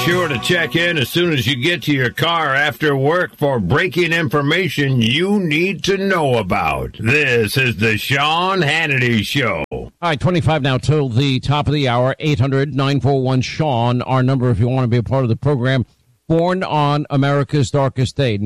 sure to check in as soon as you get to your car after work for breaking information you need to know about. This is the Sean Hannity Show. All right, 25 now till the top of the hour. 800-941-SEAN, our number if you want to be a part of the program. Born on America's darkest day,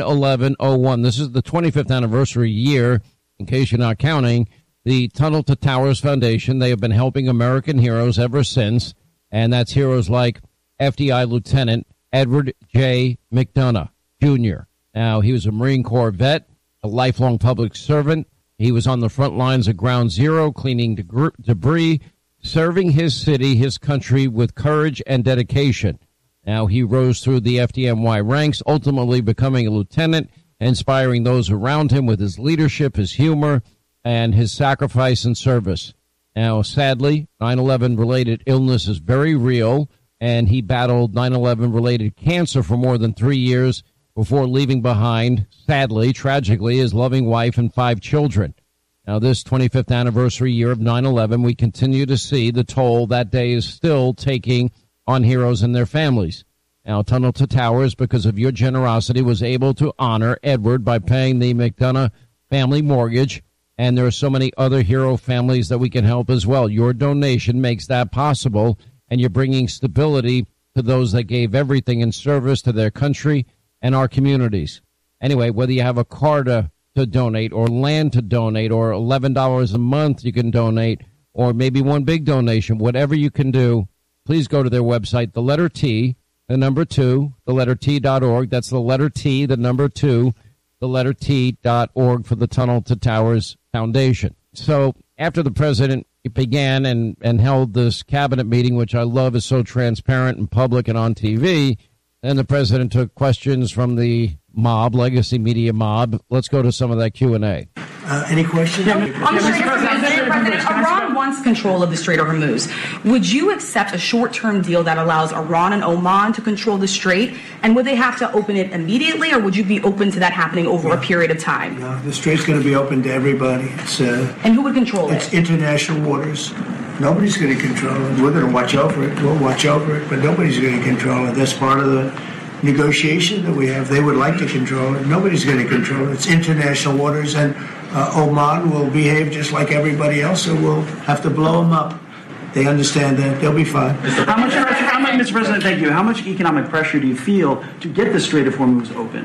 9/11/01. This is the 25th anniversary year, in case you're not counting. The Tunnel to Towers Foundation, they have been helping American heroes ever since, and that's heroes like FDI Lieutenant Edward J. McDonough, Jr. Now, he was a Marine Corps vet, a lifelong public servant. He was on the front lines of Ground Zero, cleaning debris, serving his city, his country, with courage and dedication. Now, he rose through the FDNY ranks, ultimately becoming a lieutenant, inspiring those around him with his leadership, his humor, and his sacrifice and service. Now, sadly, 9/11-related illness is very real, and he battled 9/11-related cancer for more than 3 years before leaving behind, sadly, tragically, his loving wife and 5 children. Now, this 25th anniversary year of 9/11, we continue to see the toll that day is still taking on heroes and their families. Now, Tunnel to Towers, because of your generosity, was able to honor Edward by paying the McDonough family mortgage, and there are so many other hero families that we can help as well. Your donation makes that possible, and you're bringing stability to those that gave everything in service to their country and our communities. Anyway, whether you have a car to donate or land to donate or $11 a month you can donate or maybe one big donation, whatever you can do, please go to their website, the letter T, the number 2, the letter T.org. That's the letter T, the number 2, the letter T.org for the Tunnel to Towers Foundation. So after the president began and held this cabinet meeting, which I love is so transparent and public and on TV, and the president took questions from the mob, legacy media mob. Let's go to some of that Q&A. Any questions? Mr. President, Iran wants control of the Strait of Hormuz. Would you accept a short-term deal that allows Iran and Oman to control the Strait? And would they have to open it immediately, or would you be open to that happening over a period of time? No, the Strait's going to be open to everybody. And who would control it? It's international waters. Nobody's going to control it. We're going to watch over it. We'll watch over it, but nobody's going to control it. That's part of the negotiation that we have. They would like to control it. Nobody's going to control it. It's international waters, and Oman will behave just like everybody else, so we'll have to blow them up. They understand that. They'll be fine. How much, Mr. President, thank you. How much economic pressure do you feel to get the Strait of Hormuz open?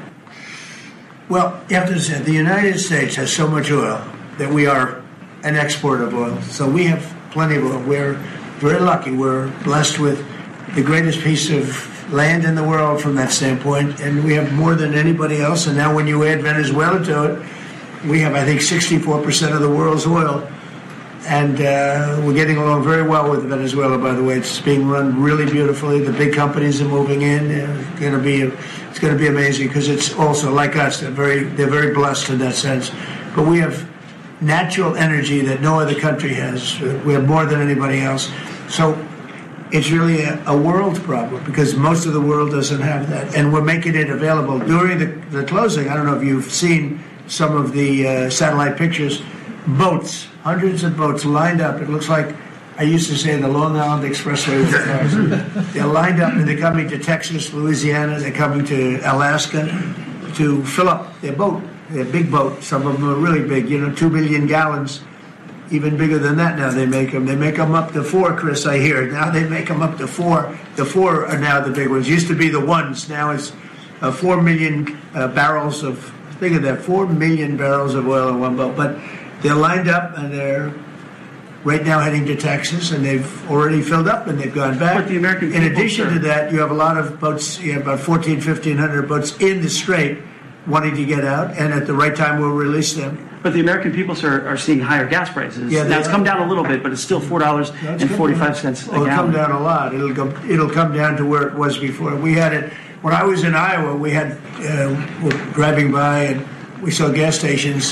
Well, you have to understand, the United States has so much oil that we are an exporter of oil. So we have plenty of oil. We're very lucky. We're blessed with the greatest piece of land in the world from that standpoint, and we have more than anybody else. And now when you add Venezuela to it, we have, I think, 64% of the world's oil. And we're getting along very well with Venezuela, by the way. It's being run really beautifully. The big companies are moving in. It's going to be amazing because it's also, like us, they're very blessed in that sense. But we have natural energy that no other country has. We have more than anybody else. So it's really a world problem because most of the world doesn't have that. And we're making it available. During the closing, I don't know if you've seen some of the satellite pictures, boats, hundreds of boats lined up. It looks like, I used to say, the Long Island Expressway with cars. They're lined up and they're coming to Texas, Louisiana, they're coming to Alaska to fill up their boat, their big boat. Some of them are really big, 2 billion gallons. Even bigger than that now they make them. They make them up to 4, Chris, I hear. Now they make them up to 4. The 4 are now the big ones. Used to be the ones. Now it's 4 million barrels of, think of that, 4 million barrels of oil in one boat. But they're lined up and they're right now heading to Texas, and they've already filled up and they've gone back. But the American in addition to that, you have a lot of boats, you have about 1,500 boats in the Strait wanting to get out, and at the right time we'll release them. But the American people, sir, are seeing higher gas prices. Yeah, now, it's come down a little bit, but it's still $4.45 a gallon. It'll come down a lot. It'll come down to where it was before. We had it when I was in Iowa. We had we're driving by and we saw gas stations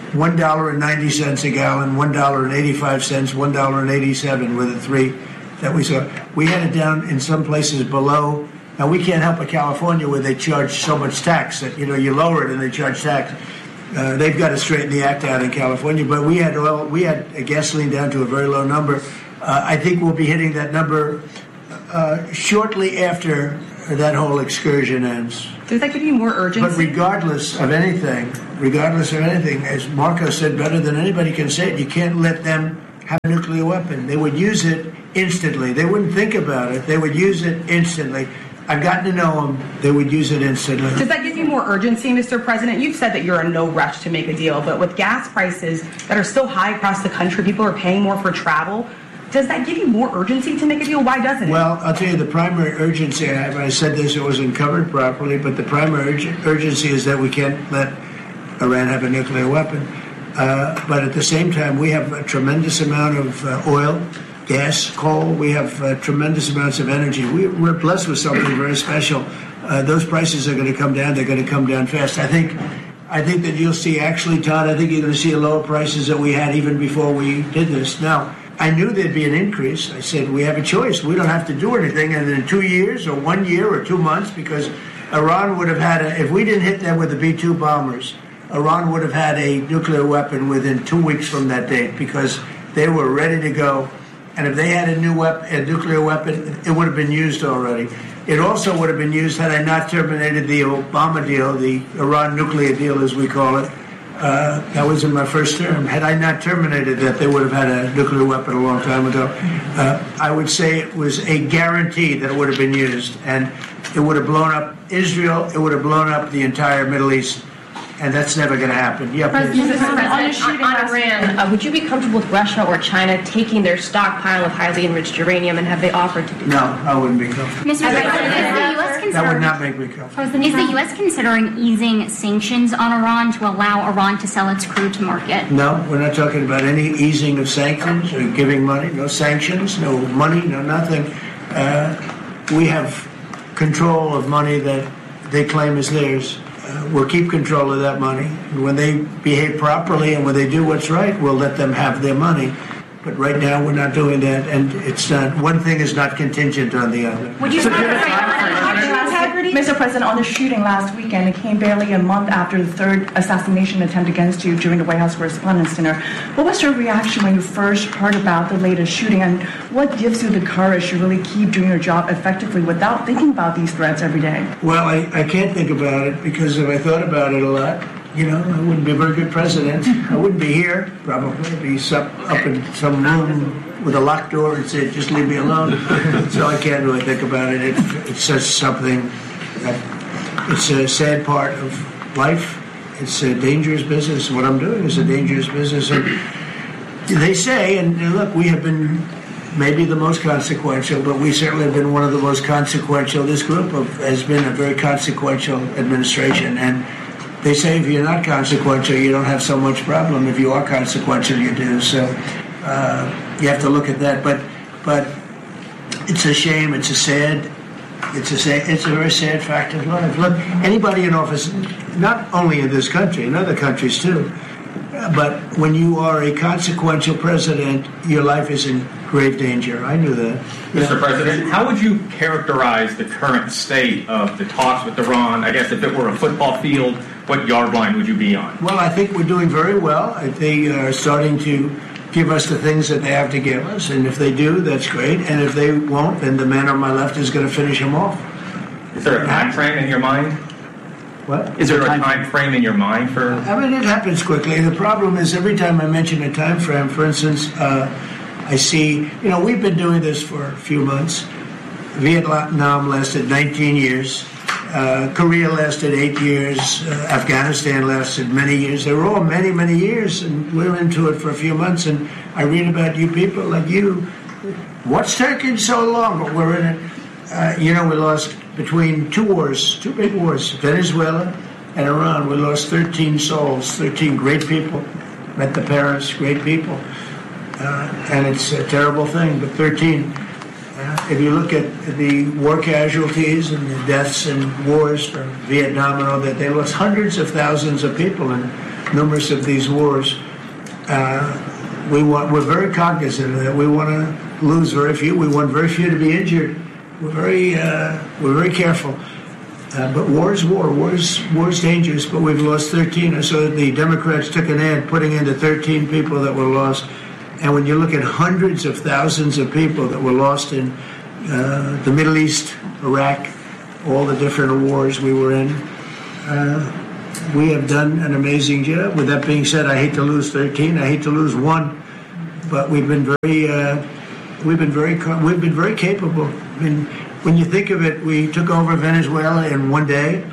$1.90 a gallon, $1.85, $1.87 were the 3 that we saw. We had it down in some places below. Now we can't help but California where they charge so much tax that you lower it and they charge tax. They've got to straighten the act out in California, but we had gasoline down to a very low number. I think we'll be hitting that number shortly after that whole excursion ends. Does that give you more urgency? But regardless of anything, as Marco said better than anybody can say it, you can't let them have a nuclear weapon. They would use it instantly. They wouldn't think about it. They would use it instantly. I've gotten to know them. They would use it instantly. Does that give you more urgency, Mr. President? You've said that you're in no rush to make a deal, but with gas prices that are still high across the country, people are paying more for travel. Does that give you more urgency to make a deal? Why doesn't it? Well, I'll tell you, the primary urgency, I said this, it wasn't covered properly, but the primary urgency is that we can't let Iran have a nuclear weapon. But at the same time, we have a tremendous amount of oil, gas, coal. We have tremendous amounts of energy. We're blessed with something very special. Those prices are going to come down. They're going to come down fast. I think that you'll see, actually, Todd, I think you're going to see lower prices that we had even before we did this. Now, I knew there'd be an increase. I said, we have a choice. We don't have to do anything in 2 years or 1 year or 2 months, because Iran would have had, if we didn't hit them with the B-2 bombers, Iran would have had a nuclear weapon within 2 weeks from that date, because they were ready to go. And if they had a nuclear weapon, it would have been used already. It also would have been used had I not terminated the Obama deal, the Iran nuclear deal, as we call it. That was in my first term. Had I not terminated that, they would have had a nuclear weapon a long time ago. I would say it was a guarantee that it would have been used. And it would have blown up Israel. It would have blown up the entire Middle East. And that's never going to happen. Yeah, on Iran, would you be comfortable with Russia or China taking their stockpile of highly enriched uranium, and have they offered to do No, I wouldn't be comfortable. Mr. President, that would not make me comfortable. Is the U.S. considering easing sanctions on Iran to allow Iran to sell its crude to market? No, we're not talking about any easing of sanctions or giving money. No sanctions, no money, no nothing. We have control of money that they claim is theirs. We'll keep control of that money. And when they behave properly and when they do what's right, we'll let them have their money. But right now, we're not doing that, and it's not. One thing is not contingent on the other. Would you Mr. President, on the shooting last weekend, it came barely a month after the third assassination attempt against you during the White House Correspondents' Dinner. What was your reaction when you first heard about the latest shooting, and what gives you the courage to really keep doing your job effectively without thinking about these threats every day? Well, I can't think about it, because if I thought about it a lot, I wouldn't be a very good president. I wouldn't be here, probably. I'd be up in some room with a locked door and say, just leave me alone. So I can't really think about it. It's just something that it's a sad part of life. It's a dangerous business. What I'm doing is a dangerous business. And they say, and look, we have been maybe the most consequential, but we certainly have been one of the most consequential. This group has been a very consequential administration. And they say if you're not consequential, you don't have so much problem. If you are consequential, you do. So you have to look at that. But it's a shame. It's a very sad fact of life. Look, anybody in office, not only in this country, in other countries too, but when you are a consequential president, your life is in grave danger. I knew that. Mr. President, how would you characterize the current state of the talks with Iran? I guess if it were a football field, what yard line would you be on? Well, I think we're doing very well. They are starting to give us the things that they have to give us, and if they do, that's great. And if they won't, then the man on my left is going to finish them off. Is there a time frame in your mind? What? Is there a time frame in your mind for? I mean, it happens quickly. The problem is every time I mention a time frame, for instance, I see, we've been doing this for a few months. Vietnam lasted 19 years. Korea lasted 8 years. Afghanistan lasted many years. They were all many, many years, and we're into it for a few months. And I read about you people like you. What's taking so long? But we're in it. We lost between two big wars, Venezuela and Iran. We lost 13 souls, 13 great people. Met the parents, great people. And it's a terrible thing, but 13. If you look at the war casualties and the deaths in wars from Vietnam and all that, they lost hundreds of thousands of people in numerous of these wars. We're very cognizant of that. We want to lose very few. We want very few to be injured. We're very careful. But war is war. War is dangerous. But we've lost 13. So the Democrats took an ad putting in the 13 people that were lost. And when you look at hundreds of thousands of people that were lost in the Middle East, Iraq, all the different wars we were in. We have done an amazing job. With that being said, I hate to lose 13. I hate to lose 1, but we've been very capable. I mean, when you think of it, we took over Venezuela in 1 day.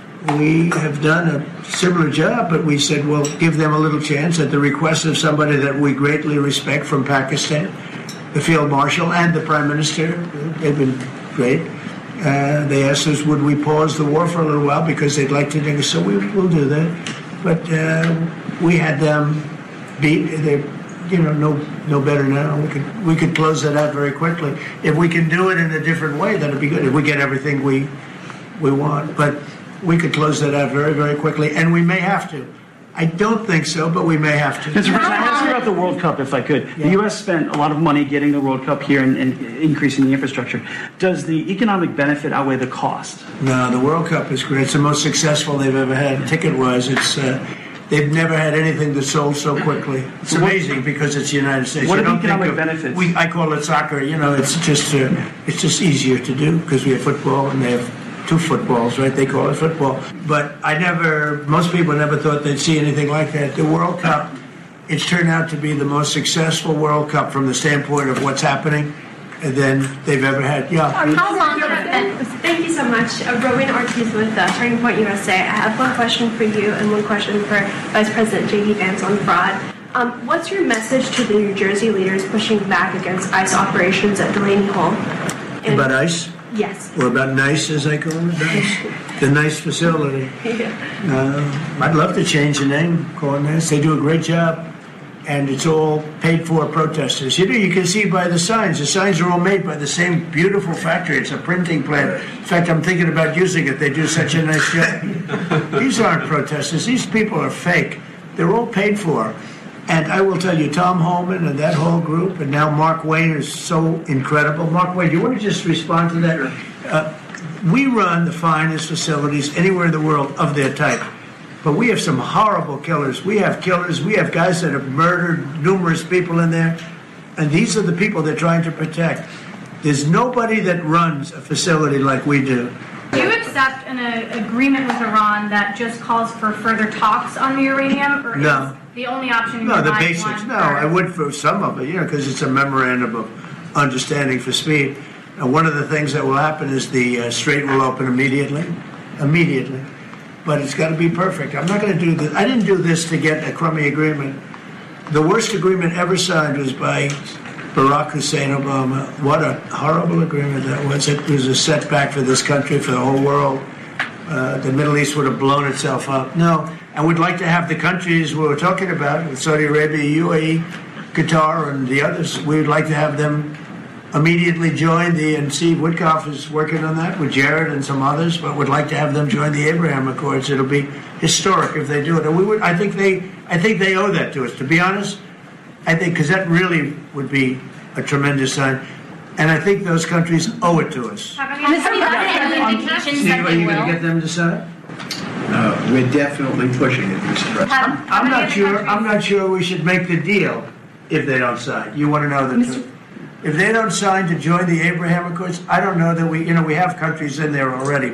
We have done a similar job, but we said, well, give them a little chance at the request of somebody that we greatly respect from Pakistan, the Field Marshal and the Prime Minister. They've been great. They asked us, would we pause the war for a little while because they'd like to do so. We'll do that. But we had them beat. They're, no better now. We could close that out very quickly. If we can do it in a different way, that'd be good. If we get everything we want, but we could close that out very, very quickly, and we may have to. I don't think so, but we may have to. Mr. President, I want to talk about the World Cup, if I could. Yeah. The U.S. spent a lot of money getting the World Cup here and increasing the infrastructure. Does the economic benefit outweigh the cost? No, the World Cup is great. It's the most successful they've ever had. Ticket-wise, it's they've never had anything that sold so quickly. It's amazing because it's the United States. What are the economic benefits? I call it soccer. It's just easier to do because we have football and they have 2 footballs, right? They call it football. But most people never thought they'd see anything like that. The World Cup, it's turned out to be the most successful World Cup from the standpoint of what's happening than they've ever had. Yeah. How long has it been? Thank you so much. Rowena Ortiz with Turning Point USA. I have one question for you and one question for Vice President J.D. Vance on fraud. What's your message to the New Jersey leaders pushing back against ICE operations at Delaney Hall? About ICE? Yes. Or about NICE, as I call it, NICE. The NICE facility. Yeah. I'd love to change the name, call it NICE. They do a great job, and it's all paid for protesters. You can see by the signs. The signs are all made by the same beautiful factory. It's a printing plant. In fact, I'm thinking about using it. They do such a nice job. These aren't protesters. These people are fake. They're all paid for. And I will tell you, Tom Holman and that whole group, and now Mark Wayne is so incredible. Mark Wayne, do you want to just respond to that? We run the finest facilities anywhere in the world of their type. But we have some horrible killers. We have killers. We have guys that have murdered numerous people in there. And these are the people they're trying to protect. There's nobody that runs a facility like we do. Do you accept an agreement with Iran that just calls for further talks on the uranium? Or no. The only option in No, your the mind basics. No, I would for some of it, because it's a memorandum of understanding for speed. And one of the things that will happen is the Strait will open immediately. But it's got to be perfect. I'm not going to do this. I didn't do this to get a crummy agreement. The worst agreement ever signed was by Barack Hussein Obama. What a horrible agreement that was. It was a setback for this country, for the whole world. The Middle East would have blown itself up. No. And we'd like to have the countries we were talking about, Saudi Arabia, UAE, Qatar, and the others, we'd like to have them immediately join and Steve Witkoff is working on that with Jared and some others, but would like to have them join the Abraham Accords. It'll be historic if they do it. And I think they owe that to us, to be honest. I think, because that really would be a tremendous sign. And I think those countries owe it to us. Have you gotten any indications Steve, that are they you going will? to get them to sign? We're definitely pushing it, Mr. President. I'm not sure we should make the deal if they don't sign. You want to know the truth. If they don't sign to join the Abraham Accords, I don't know that we have countries in there already.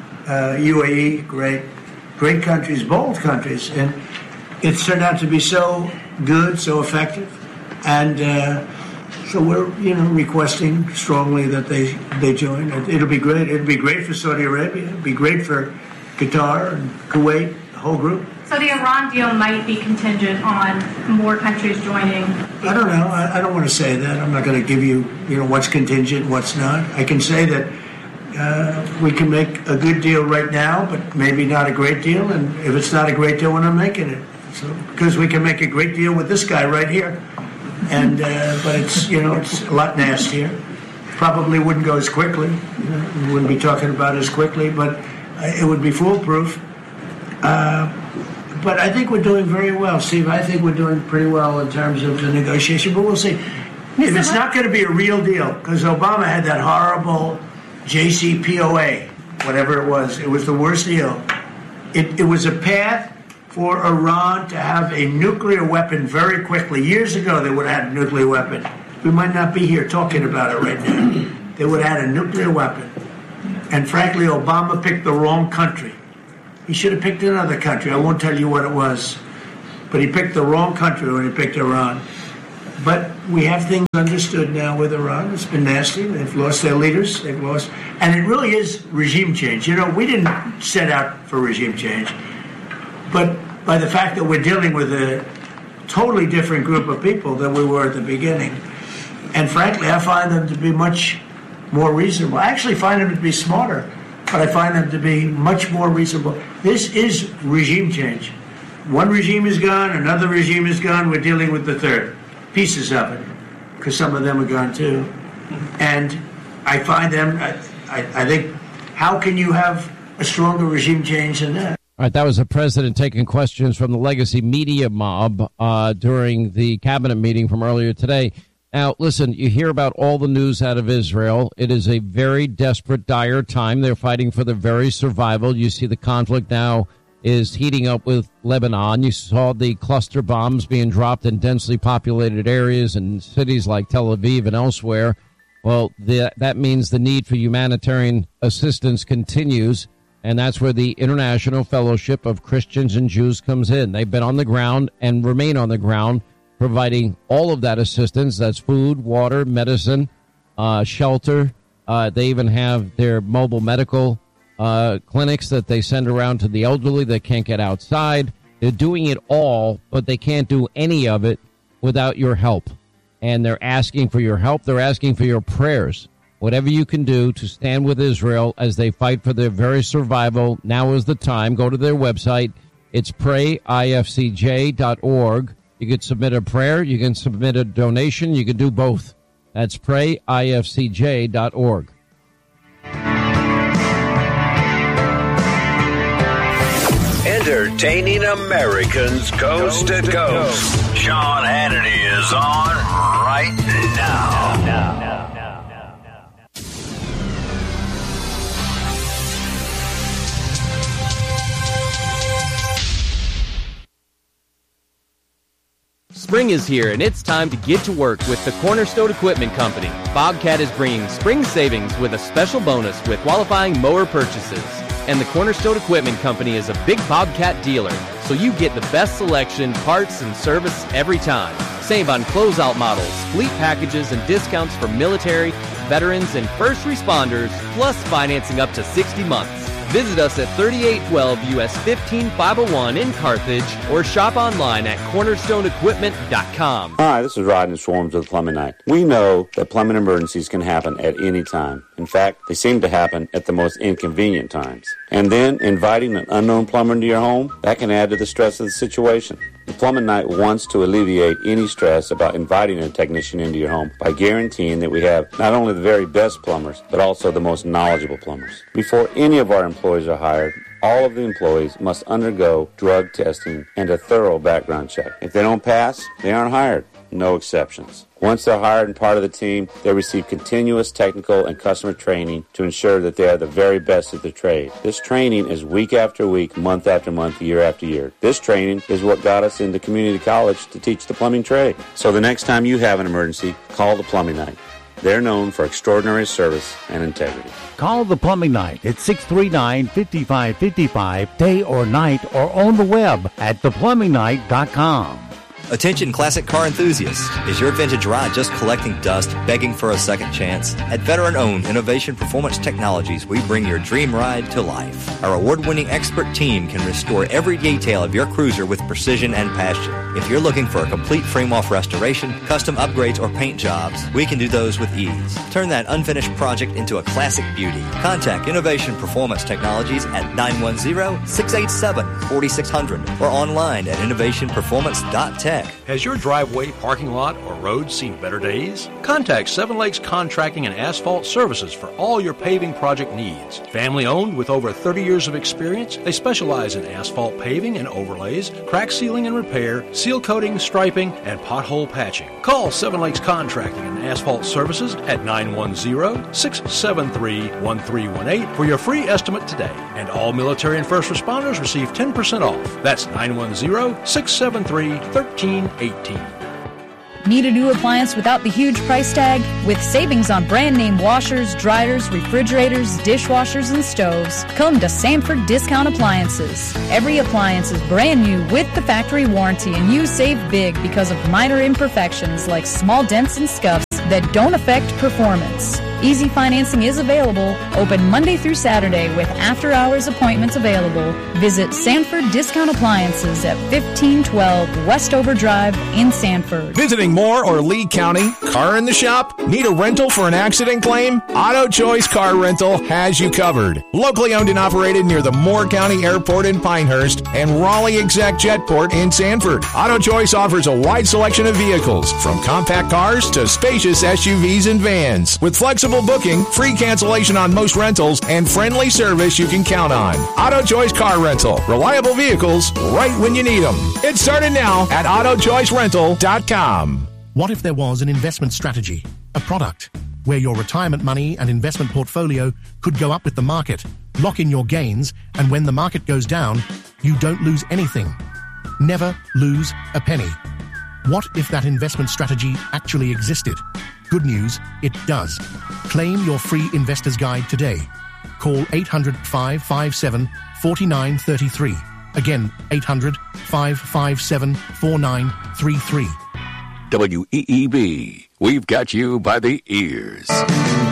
UAE, great countries, bold countries, and it's turned out to be so good, so effective, and so we're requesting strongly that they join. It'll be great. It'll be great for Saudi Arabia. It'll be great for Qatar and Kuwait, the whole group. So the Iran deal might be contingent on more countries joining. I don't know. I don't want to say that. I'm not going to give you, what's contingent, what's not. I can say that we can make a good deal right now, but maybe not a great deal. And if it's not a great deal, we're not making it. So because we can make a great deal with this guy right here, and but it's it's a lot nastier. Probably wouldn't go as quickly. We wouldn't be talking about it as quickly, but it would be foolproof. But I think we're doing very well, Steve. I think we're doing pretty well in terms of the negotiation, but we'll see. If it's not going to be a real deal, because Obama had that horrible JCPOA, whatever it was the worst deal. It was a path for Iran to have a nuclear weapon very quickly. Years ago, they would have had a nuclear weapon. We might not be here talking about it right now. they would have had a nuclear weapon. And frankly, Obama picked the wrong country. He should have picked another country. I won't tell you what it was. But he picked the wrong country when he picked Iran. But we have things understood now with Iran. It's been nasty. They've lost their leaders. They've lost. And it really is regime change. You know, we didn't set out for regime change. But by the fact that we're dealing with a totally different group of people than we were at the beginning. And frankly, I find them to be much more reasonable. I actually find them to be smarter, but I find them to be much more reasonable. This is regime change. One regime is gone, another regime is gone, we're dealing with the third. Pieces of it, because some of them are gone too. And I find them, I think, how can you have a stronger regime change than that? All right, that was the president taking questions from the legacy media mob during the cabinet meeting from earlier today. Now, listen, you hear about all the news out of Israel. It is a very desperate, dire time. They're fighting for their very survival. You see the conflict now is heating up with Lebanon. You saw the cluster bombs being dropped in densely populated areas in cities like Tel Aviv and elsewhere. Well, that means the need for humanitarian assistance continues, and that's where the International Fellowship of Christians and Jews comes in. They've been on the ground and remain on the ground, providing all of that assistance. That's food, water, medicine, shelter. They even have their mobile medical clinics that they send around to the elderly that can't get outside. They're doing it all, but they can't do any of it without your help. And they're asking for your help. They're asking for your prayers. Whatever you can do to stand with Israel as they fight for their very survival, now is the time. Go to their website. It's prayifcj.org. You can submit a prayer. You can submit a donation. You can do both. That's prayifcj.org. Entertaining Americans coast to coast. Sean Hannity is on right now. Spring is here, and it's time to get to work with the Cornerstone Equipment Company. Bobcat is bringing spring savings with a special bonus with qualifying mower purchases. And the Cornerstone Equipment Company is a big Bobcat dealer, so you get the best selection, parts, and service every time. Save on closeout models, fleet packages, and discounts for military, veterans, and first responders, plus financing up to 60 months. Visit us at 3812 US 15501 in Carthage or shop online at cornerstoneequipment.com. Hi, this is Rodney Swarms with Plumbing Night. We know that plumbing emergencies can happen at any time. In fact, they seem to happen at the most inconvenient times. And then inviting an unknown plumber into your home, that can add to the stress of the situation. The Plumbing Night wants to alleviate any stress about inviting a technician into your home by guaranteeing that we have not only the very best plumbers, but also the most knowledgeable plumbers. Before any of our employees are hired, all of the employees must undergo drug testing and a thorough background check. If they don't pass, they aren't hired. No exceptions. Once they're hired and part of the team, they receive continuous technical and customer training to ensure that they are the very best at their trade. This training is week after week, month after month, year after year. This training is what got us into community college to teach the plumbing trade. So the next time you have an emergency, call the Plumbing Night. They're known for extraordinary service and integrity. Call the Plumbing Night at 639-5555, day or night, or on the web at theplumbingnight.com. Attention classic car enthusiasts. Is your vintage ride just collecting dust, begging for a second chance? At veteran-owned Innovation Performance Technologies, we bring your dream ride to life. Our award-winning expert team can restore every detail of your cruiser with precision and passion. If you're looking for a complete frame-off restoration, custom upgrades, or paint jobs, we can do those with ease. Turn that unfinished project into a classic beauty. Contact Innovation Performance Technologies at 910-687-4600 or online at innovationperformance.tech. Has your driveway, parking lot, or road seen better days? Contact Seven Lakes Contracting and Asphalt Services for all your paving project needs. Family owned with over 30 years of experience, they specialize in asphalt paving and overlays, crack sealing and repair, seal coating, striping, and pothole patching. Call Seven Lakes Contracting and Asphalt Services at 910-673-1318 for your free estimate today. And all military and first responders receive 10% off. That's 910-673-1318. Need a new appliance without the huge price tag? With savings on brand name washers, dryers, refrigerators, dishwashers, and stoves, come to Sanford Discount Appliances. Every appliance is brand new with the factory warranty, and you save big because of minor imperfections like small dents and scuffs that don't affect performance. Easy financing is available, open Monday through Saturday with after-hours appointments available. Visit Sanford Discount Appliances at 1512 Westover Drive in Sanford. Visiting Moore or Lee County? Car in the shop? Need a rental for an accident claim? Auto Choice Car Rental has you covered. Locally owned and operated near the Moore County Airport in Pinehurst and Raleigh Exec Jetport in Sanford. Auto Choice offers a wide selection of vehicles, from compact cars to spacious SUVs and vans. With flexible booking, free cancellation on most rentals, and friendly service you can count on. Auto Choice Car Rental. Reliable vehicles right when you need them. It started now at AutoChoiceRental.com. What if there was an investment strategy, a product, where your retirement money and investment portfolio could go up with the market, lock in your gains, and when the market goes down, you don't lose anything? Never lose a penny. What if that investment strategy actually existed? Good news, it does. Claim your free investor's guide today. Call 800-557-4933. Again, 800-557-4933. WEEB, we've got you by the ears.